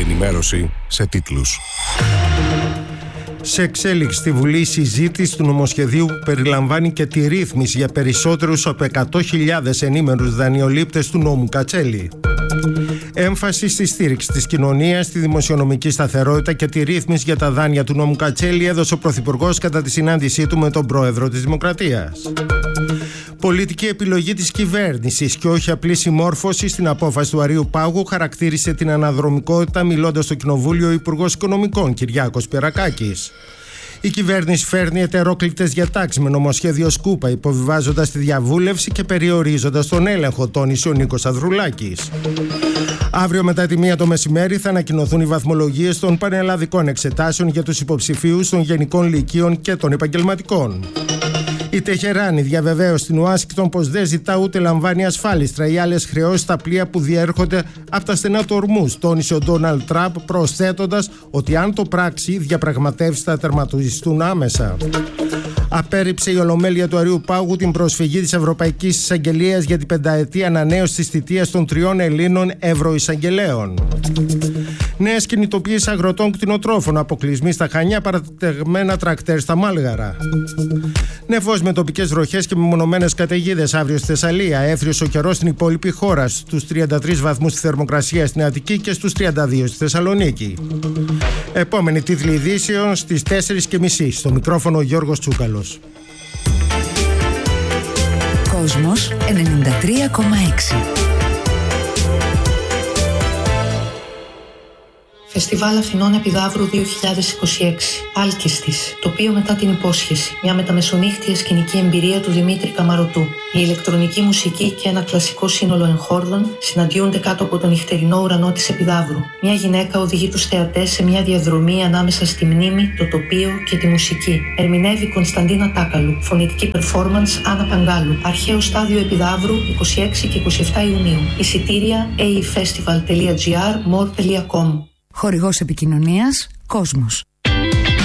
ενημέρωση σε τίτλους. Σε εξέλιξη στη Βουλή η συζήτηση του νομοσχεδίου που περιλαμβάνει και τη ρύθμιση για περισσότερους από 100.000 ενήμερους δανειολήπτες του νόμου Κατσέλη. Έμφαση στη στήριξη της κοινωνίας, στη δημοσιονομική σταθερότητα και τη ρύθμιση για τα δάνεια του νόμου Κατσέλη έδωσε ο Πρωθυπουργός κατά τη συνάντησή του με τον Πρόεδρο της Δημοκρατίας. Πολιτική επιλογή της κυβέρνησης και όχι απλή συμμόρφωση στην απόφαση του Αρείου Πάγου χαρακτήρισε την αναδρομικότητα μιλώντας στο Κοινοβούλιο ο Υπουργός Οικονομικών Κυριάκος Πυρακάκης. Η κυβέρνηση φέρνει ετερόκλητες διατάξεις με νομοσχέδιο σκούπα, υποβιβάζοντας τη διαβούλευση και περιορίζοντας τον έλεγχο, τόνισε ο Νίκος Ανδρουλάκης. Αύριο μετά τη 1 το μεσημέρι θα ανακοινωθούν οι βαθμολογίες των πανελλαδικών εξετάσεων για τους υποψηφίους των γενικών λυκείων και των επαγγελματικών. Η Τεχεράνη διαβεβαίωσε στην Ουάσιγκτον πως δεν ζητά ούτε λαμβάνει ασφάλιστρα ή άλλες χρεώσεις στα πλοία που διέρχονται από τα στενά του Ορμούζ, τόνισε ο Ντόναλντ Τραμπ, προσθέτοντας ότι αν το πράξει, οι διαπραγματεύσεις θα τερματιστούν άμεσα. Απέρριψε η Ολομέλεια του Αρείου Πάγου την προσφυγή της Ευρωπαϊκής Εισαγγελίας για την πενταετή ανανέωση της θητείας των 3 Ελλήνων ευρωεισαγγελέων. Νέες κινητοποιήσεις αγροτών κτηνοτρόφων, αποκλεισμοί στα Χανιά, παρατεγμένα τρακτέρ στα Μάλγαρα. Νεφός με τοπικές βροχές και μεμονωμένες καταιγίδες αύριο στη Θεσσαλία. Έθριος ο καιρός στην υπόλοιπη χώρα, στους 33 βαθμούς τη θερμοκρασία στην Αττική και στους 32 στη Θεσσαλονίκη. Επόμενη τίτλη ειδήσεων στις 4:30. Στο μικρόφωνο ο Γιώργος Τσούκαλος. Κόσμος 93,6. Φεστιβάλ Αθηνών Επιδαύρου 2026. Άλκηστης. Τοπίο μετά την υπόσχεση. Μια μεταμεσονύχτια σκηνική εμπειρία του Δημήτρη Καμαρωτού. Η ηλεκτρονική μουσική και ένα κλασικό σύνολο εγχόρδων συναντιούνται κάτω από τον νυχτερινό ουρανό της Επιδαύρου. Μια γυναίκα οδηγεί τους θεατές σε μια διαδρομή ανάμεσα στη μνήμη, το τοπίο και τη μουσική. Ερμηνεύει Κωνσταντίνα Τάκαλου. Φωνητική περφόρμανς Άννα Παγκάλου. Αρχαίο στάδιο Επιδαύρου 26 και 27 Ιουνίου. Εισιτήρια aefestival.gr, more.com. Χορηγός επικοινωνίας Κόσμος.